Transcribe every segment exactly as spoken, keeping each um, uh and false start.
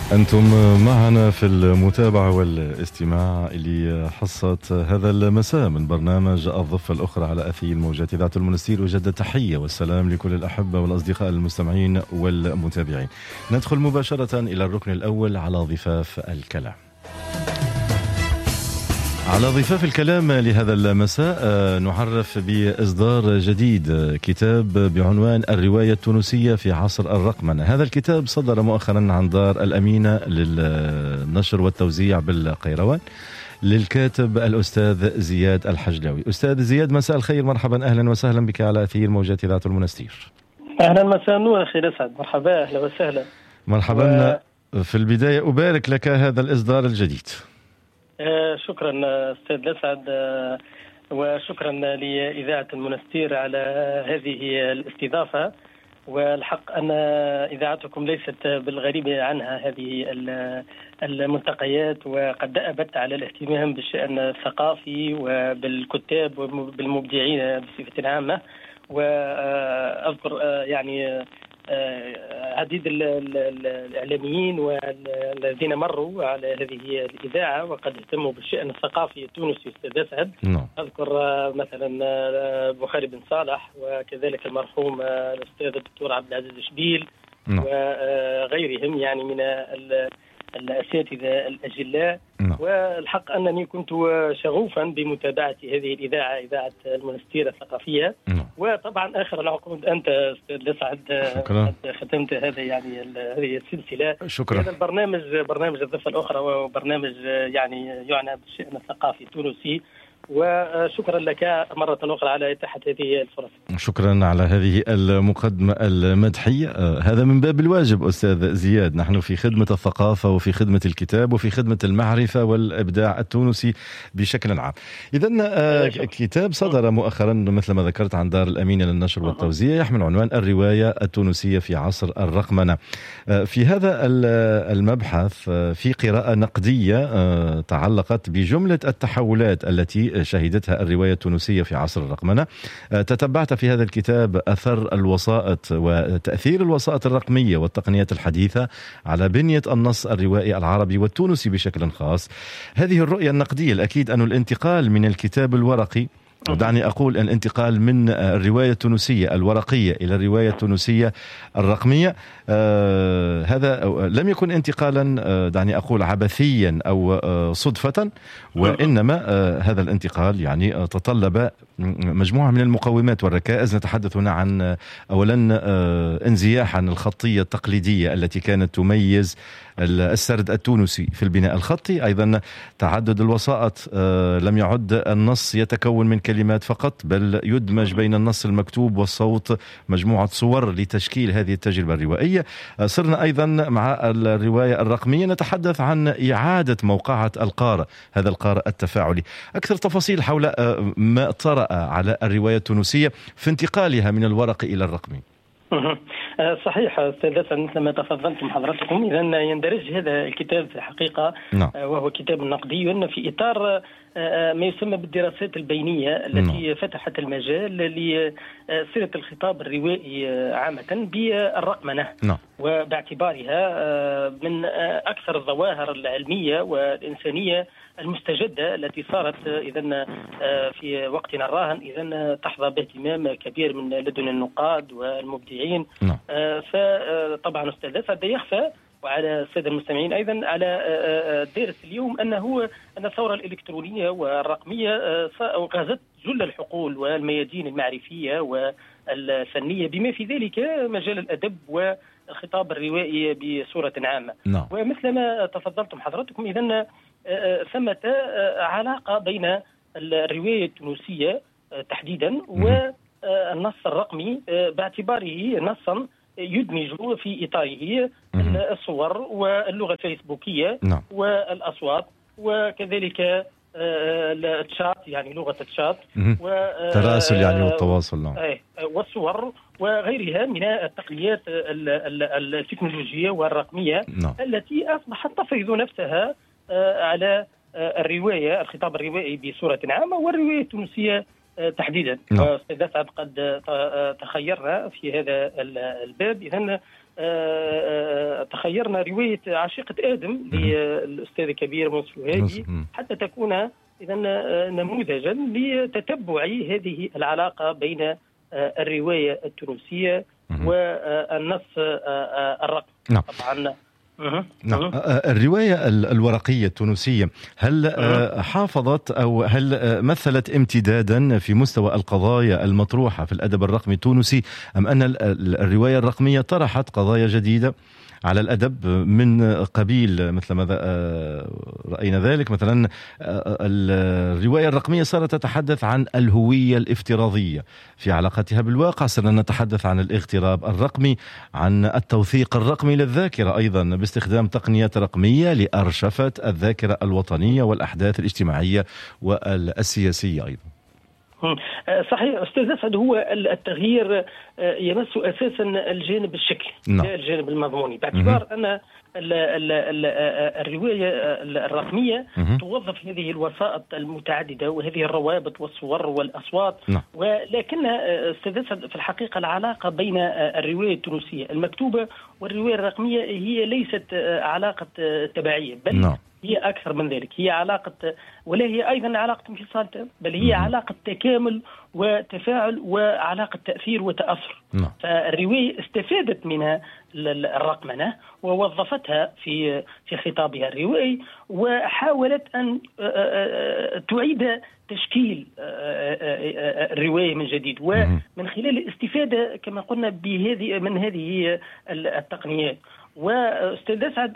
أنتم معنا في المتابعة والاستماع لحصة هذا المساء من برنامج الضفة الأخرى على أثير موجات إذاعة المنستير. وجد التحية والسلام لكل الأحبة والأصدقاء المستمعين والمتابعين. ندخل مباشرة إلى الركن الأول على ضفاف الكلام. على ضفاف الكلام لهذا المساء نعرف بإصدار جديد، كتاب بعنوان الرواية التونسية في عصر الرقمنة. هذا الكتاب صدر مؤخرا عن دار الأمينة للنشر والتوزيع بالقيروان للكاتب الأستاذ زياد الحجلاوي. أستاذ زياد، مساء الخير، مرحبا، أهلا وسهلا بك على أثير موجات إذاعة المنستير. أهلا، مساء النور أخي الأسعد، مرحبا، أهلا وسهلا. مرحبا و... في البداية أبارك لك هذا الإصدار الجديد. آه شكرا أستاذ الأسعد، آه وشكرا لإذاعة المنستير على هذه الاستضافة. والحق أن إذاعتكم ليست بالغريب عنها هذه الملتقيات، وقد دأبت على الاهتمام بالشأن الثقافي وبالكتاب وبالمبدعين بصفة عامة. وأذكر يعني عديد الإعلاميين والذين مروا على هذه الإذاعة وقد اهتموا بالشأن الثقافي التونسي. أستاذ أسعد، أذكر مثلا بخاري بن صالح، وكذلك المرحوم الأستاذ الدكتور عبد العزيز شبيل وغيرهم يعني من الأساتذة الأجلاء. والحق أنني كنت شغوفا بمتابعة هذه الإذاعة، إذاعة المنستير الثقافية. وطبعا آخر العقود أنت أستاذ لسعد قد ختمت هذا يعني هذه السلسلة. شكرا. هذا البرنامج برنامج الضفة الأخرى، وبرنامج يعني يعنى بالشأن الثقافي التونسي. وشكرا لك مرة أخرى على إتاحة هذه الفرص. شكرا على هذه المقدمة المدحية. هذا من باب الواجب أستاذ زياد، نحن في خدمة الثقافة وفي خدمة الكتاب وفي خدمة المعرفة والإبداع التونسي بشكل عام. إذن كتاب صدر مؤخرا مثل ما ذكرت عن دار الأمينة للنشر والتوزيع، يحمل عنوان الرواية التونسية في عصر الرقمنة. في هذا المبحث في قراءة نقدية تعلقت بجملة التحولات التي شهدتها الرواية التونسية في عصر الرقمنة. تتبعت في هذا الكتاب أثر الوسائط وتأثير الوسائط الرقمية والتقنيات الحديثة على بنية النص الروائي العربي والتونسي بشكل خاص. هذه الرؤية النقدية الأكيد أن الانتقال من الكتاب الورقي، ودعني أقول الانتقال من الرواية التونسية الورقية إلى الرواية التونسية الرقمية، آه هذا لم يكن انتقالا آه دعني أقول عبثيا أو آه صدفة، وإنما آه هذا الانتقال يعني آه تطلب مجموعة من المقومات والركائز. نتحدث هنا عن آه أولا آه انزياح عن الخطية التقليدية التي كانت تميز السرد التونسي في البناء الخطي. أيضا تعدد الوسائط، آه لم يعد النص يتكون من كلمات فقط، بل يدمج بين النص المكتوب والصوت مجموعة صور لتشكيل هذه التجربة الروائية. آه صرنا أيضا مع الرواية الرقمية نتحدث عن إعادة موقعة القارئ، هذا القارئ التفاعلي. أكثر تفاصيل حول آه ما طرأ على الرواية التونسية في انتقالها من الورق إلى الرقمي. صحيح أستاذ حسن، مثل ما تفضلتم حضرتكم، إذا يندرج هذا الكتاب في الحقيقة نعم. وهو كتاب نقدي في إطار ما يسمى بالدراسات البينية التي نعم. فتحت المجال لصلة الخطاب الروائي عامة بالرقمنة نعم. وباعتبارها من أكثر الظواهر العلمية والإنسانية المستجدة التي صارت إذن في وقتنا الراهن إذن تحظى باهتمام كبير من لدن النقاد والمبدعين نعم. فطبعا أستاذ هذا يخفى وعلى السادة المستمعين أيضا على دارس اليوم أنه أن الثورة الإلكترونية والرقمية غزت جل الحقول والميادين المعرفية والفنية بما في ذلك مجال الأدب والخطاب الروائي بصورة عامة نعم. ومثل ما تفضلتم حضراتكم إذن ثمة علاقة بين الرواية التونسية تحديدا والنص الرقمي باعتباره نصا يدمج في إطاره الصور واللغة الفيسبوكية نعم. والأصوات وكذلك التشات يعني لغة التشات والتراسل يعني والتواصل نعم. والصور وغيرها من التقنيات التكنولوجية والرقمية نعم. التي أصبحت تفرض نفسها على الرواية الخطاب الروائي بصورة عامة والرواية التونسية تحديدا. أستاذ سعد قد تخيرنا في هذا الباب إذن تخيرنا رواية عشيقة آدم للأستاذ الكبير منصف الوهابي حتى تكون إذا نموذجا لتتبع هذه العلاقة بين الرواية التونسية والنص الرقمي. نعم. طبعا نعم. الرواية الورقية التونسية هل حافظت أو هل مثلت امتدادا في مستوى القضايا المطروحة في الأدب الرقمي التونسي، أم أن الرواية الرقمية طرحت قضايا جديدة على الأدب من قبيل مثل ما رأينا ذلك؟ مثلا الرواية الرقمية صارت تتحدث عن الهوية الافتراضية في علاقتها بالواقع، صرنا نتحدث عن الاغتراب الرقمي، عن التوثيق الرقمي للذاكرة أيضا باستخدام تقنيات رقمية لأرشفة الذاكرة الوطنية والأحداث الاجتماعية والسياسية أيضا. صحيح أستاذ أسعد، هو التغيير يمس أساسا الجانب الشكلي لا الجانب المضموني، باعتبار أن الرواية الرقمية توظف هذه الوسائط المتعددة وهذه الروابط والصور والأصوات، ولكنها أستاذ أسعد في الحقيقة العلاقة بين الرواية التونسية المكتوبة والرواية الرقمية هي ليست علاقة تبعية، بل هي أكثر من ذلك، هي علاقة، ولا هي أيضا علاقة انفصال، بل هي علاقة تكامل وتفاعل وعلاقة تأثير وتأثر. نعم. فالرواية استفادت منها الرقمنة ووظفتها في في خطابها الروائي، وحاولت أن تعيد تشكيل الرواية من جديد، ومن خلال الاستفادة كما قلنا بهذه من هذه التقنيات. واستاذ اسعد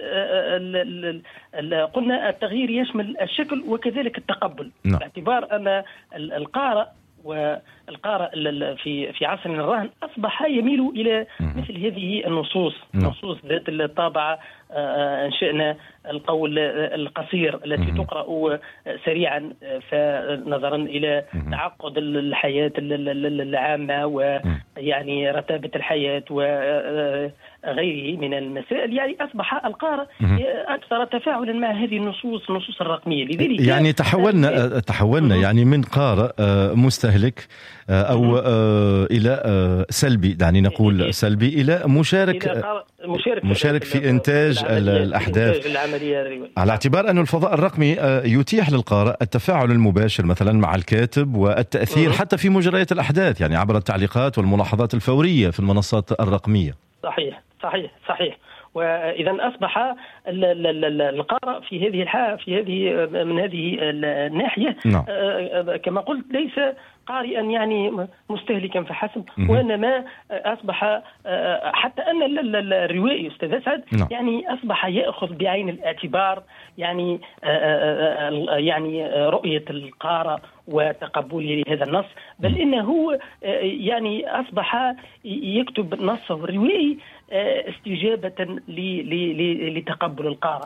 قلنا التغيير يشمل الشكل وكذلك التقبل، نعم. باعتبار ان القارئ والقارئ في في عصرنا الراهن اصبح يميل الى مثل هذه النصوص، نعم. نصوص ذات الطابع انشأنا القول القصير التي تقرأ سريعا، فنظرا إلى تعقد الحياة العامة ويعني رتابة الحياة وغيره من المسائل، يعني أصبح القارئ أكثر تفاعلا مع هذه النصوص النصوص الرقمية. لذلك يعني تحولنا تحولنا يعني من قارئ مستهلك أو إلى سلبي، دعني نقول سلبي، إلى مشارك مشارك, مشارك في إنتاج الأحداث، على اعتبار أن الفضاء الرقمي يتيح للقارئ التفاعل المباشر مثلا مع الكاتب والتأثير أه. حتى في مجريات الأحداث، يعني عبر التعليقات والملاحظات الفورية في المنصات الرقمية. صحيح صحيح صحيح. وإذا أصبح القارئ في هذه الحالة في هذه من هذه الناحية نعم. كما قلت ليس قارئا يعني مستهلكا فحسب، وإنما أصبح حتى أن الروائي أستاذ أسعد نعم. يعني أصبح يأخذ بعين الاعتبار يعني يعني رؤية القارئ وتقبله لهذا النص، بل إنه يعني أصبح يكتب نصه الروائي استجابة لتقبل القارئ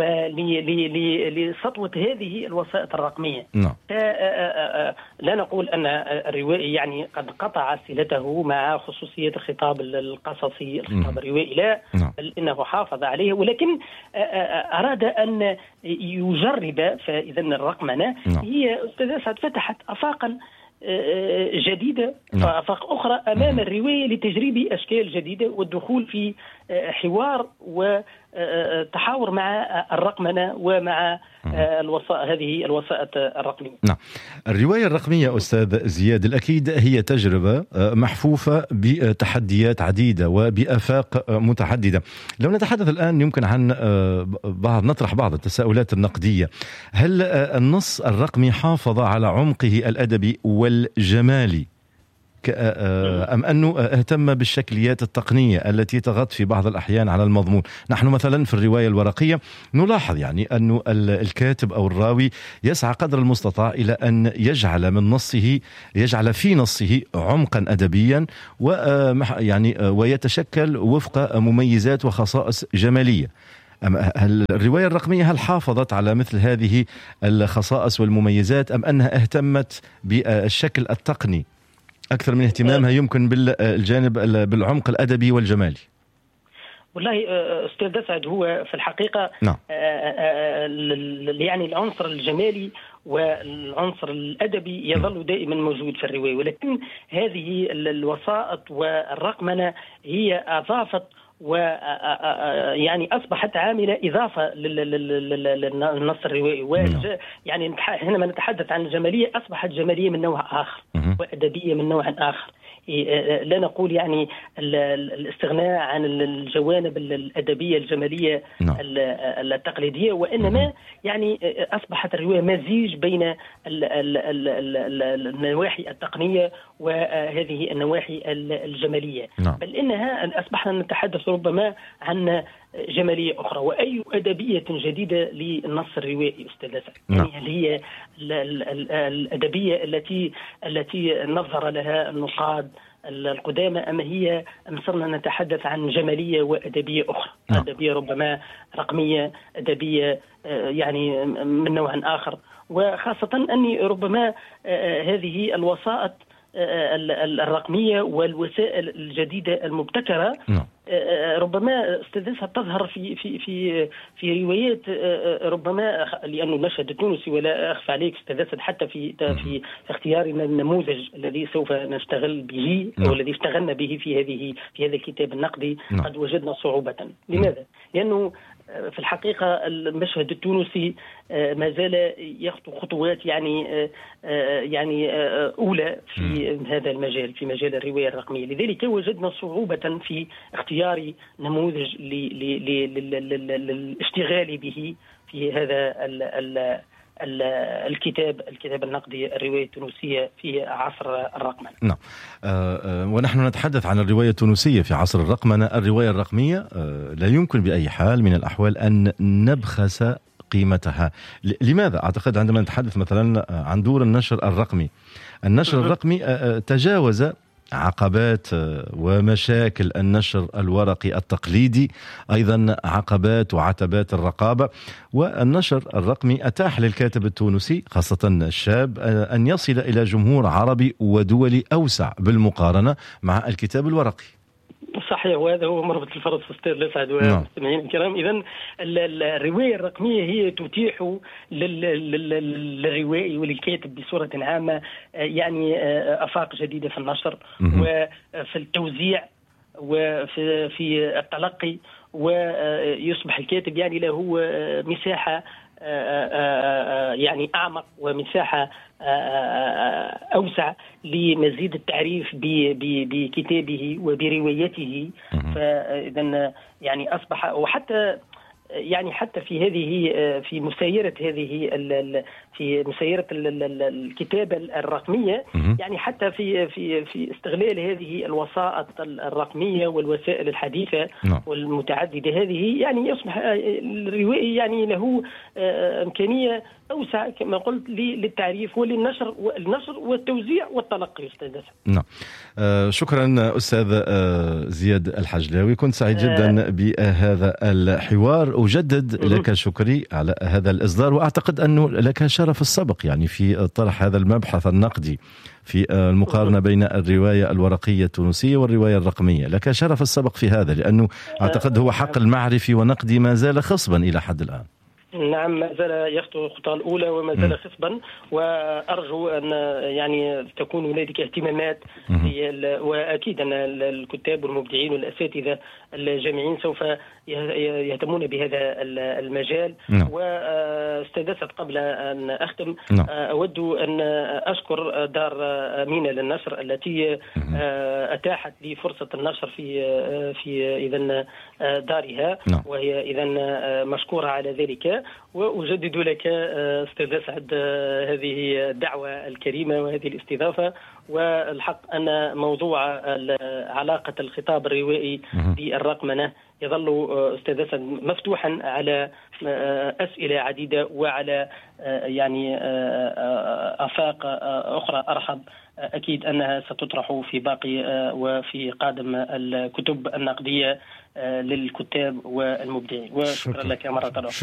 ولسطوة هذه الوسائط الرقمية. نعم. لا نقول أن الروائي يعني قد قطع صلته مع خصوصية الخطاب القصصي الخطاب الروائي، لا، بل إنه حافظ عليه، ولكن أراد أن يجرب. فإذا الرقمنة هي أستاذ أسعد فتحت أفاقا جديدة، آفاق أخرى أمام الرواية لتجريب أشكال جديدة والدخول في حوار وتحاور مع الرقمنة ومع الوسائط هذه الوسائط الرقمية. نعم. الرواية الرقمية أستاذ زياد الأكيد هي تجربة محفوفة بتحديات عديدة وبآفاق متعددة. لو نتحدث الآن يمكن عن بعض نطرح بعض التساؤلات النقدية. هل النص الرقمي حافظ على عمقه الأدبي والجمالي أم أنه اهتم بالشكليات التقنية التي تغطي في بعض الأحيان على المضمون؟ نحن مثلا في الرواية الورقية نلاحظ يعني أنه الكاتب أو الراوي يسعى قدر المستطاع إلى أن يجعل من نصه يجعل في نصه عمقا أدبيا ويعني ويتشكل وفق مميزات وخصائص جمالية. هل الرواية الرقمية هل حافظت على مثل هذه الخصائص والمميزات أم أنها اهتمت بالشكل التقني أكثر من اهتمامها يمكن بالجانب بالعمق الأدبي والجمالي؟ والله أستاذ أسعد هو في الحقيقة نعم. يعني العنصر الجمالي والعنصر الأدبي يظل دائما موجود في الرواية، ولكن هذه الوسائط والرقمنة هي أضافت ويعني أصبحت عاملة إضافة للنص الروائي. يعني حينما نتحدث عن الجمالية أصبحت جمالية من نوع آخر وأدبية من نوع آخر. لا نقول يعني الاستغناء عن الجوانب الأدبية الجمالية التقليدية، وإنما يعني أصبحت الرواية مزيج بين النواحي التقنية وهذه النواحي الجمالية. بل إنها أصبحنا نتحدث ربما عن جمالية أخرى وأي أدبية جديدة للنص الروائي أستاذ. يعني هل هي الأدبية التي التي نظر لها النقاد القدامى، أما هي صرنا نتحدث عن جمالية وأدبية أخرى، أدبية ربما رقمية، أدبية يعني من نوع آخر. وخاصة أني ربما هذه الوسائط الرقمية والوسائل الجديدة المبتكرة ربما استاذتها تظهر في في في في روايات ربما، لأنه المشهد التونسي ولا أخفى عليك استاذتها حتى في في اختيارنا النموذج الذي سوف نشتغل به أو الذي اشتغلنا به في هذه في هذا الكتاب النقدي قد وجدنا صعوبة. لماذا؟ لأنه في الحقيقة المشهد التونسي ما زال يخطو خطوات يعني يعني أولى في هذا المجال، في مجال الرواية الرقمية. لذلك وجدنا صعوبة في اختيار نموذج للاشتغال به في هذا الكتاب الكتاب النقدي الرواية التونسية في عصر الرقمنة. نعم. آه ونحن نتحدث عن الرواية التونسية في عصر الرقمنة. الرواية الرقمية آه لا يمكن بأي حال من الأحوال أن نبخس قيمتها. لماذا؟ أعتقد عندما نتحدث مثلا عن دور النشر الرقمي، النشر الرقمي آه تجاوز عقبات ومشاكل النشر الورقي التقليدي، أيضا عقبات وعتبات الرقابة. والنشر الرقمي أتاح للكاتب التونسي خاصة الشاب أن يصل إلى جمهور عربي ودولي أوسع بالمقارنة مع الكتاب الورقي. صحيح، وهذا هو مربط الفرس أستاذ لسعد والمستمعين الكرام. إذن الرواية الرقمية هي تتيح للروائي وللكاتب بصورة عامة يعني آفاق جديدة في النشر وفي التوزيع وفي في التلقي، ويصبح الكاتب يعني له مساحة يعني أعمق ومساحة أوسع لمزيد التعريف بكتابه وبروايته. فإذن يعني أصبح، وحتى يعني حتى في هذه في مسايرة هذه في مسايرة الكتابة الرقمية، يعني حتى في في في استغلال هذه الوسائط الرقمية والوسائل الحديثة والمتعددة هذه، يعني يصبح الروائي يعني له إمكانية أوسع كما قلت للتعريف وللنشر والنشر والتوزيع والتلقي أستاذ. نعم. آه شكرا أستاذ آه زياد الحجلاوي، كنت سعيد جدا بهذا الحوار. أجدد لك شكري على هذا الإصدار، وأعتقد أنه لك شرف السبق يعني في طرح هذا المبحث النقدي في المقارنة بين الرواية الورقية التونسية والرواية الرقمية. لك شرف السبق في هذا، لأنه أعتقد هو حق المعرفي ونقدي ما زال خصبا إلى حد الآن. نعم، ما زال يخطو الخطوة الأولى وما زال خصبا، وأرجو أن يعني تكون هنالك اهتمامات، وأكيد أن الكتاب والمبدعين والأساتذة الجامعيين سوف يهتمون بهذا المجال. واستدست قبل أن أختم أود أن أشكر دار أمينة للنشر التي أتاحت لي فرصة النشر في في إذن دارها، وهي إذن مشكورة على ذلك. وأجدد لك أستاذ سعد هذه الدعوة الكريمة وهذه الاستضافة. والحق أن موضوع علاقة الخطاب الروائي بالرقمنة يظل أستاذ سعد مفتوحا على أسئلة عديدة وعلى يعني آفاق أخرى أرحب أكيد أنها ستطرح في باقي وفي قادم الكتب النقدية للكتاب والمبدعين. وشكرا لك مرة أخرى.